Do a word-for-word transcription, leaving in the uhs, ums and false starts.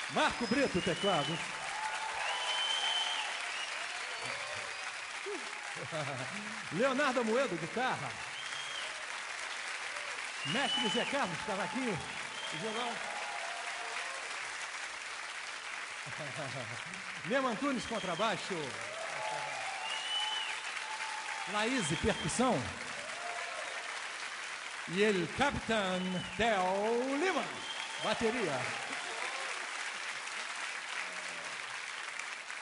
Marco Brito, teclado. Leonardo Amoedo, guitarra. Mestre Zé Carlos, cavaquinho e violão. Mema Antunes, contrabaixo. Laís, percussão. E ele, Capitão Theo Lima, bateria.